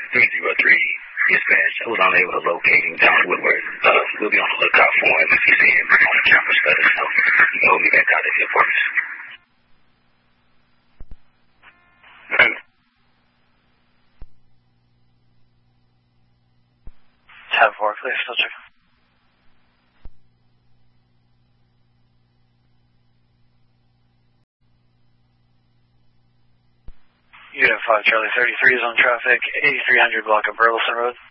303 dispatch. I was unable to locate him. John Woodward. We'll be on the lookout for him. If you see him on the campus, let us know. You can hold me back out of your apartment. 10-4, clear, still checking. Unit 5, Charlie 33 is on traffic, 8300 block of Burleson Road.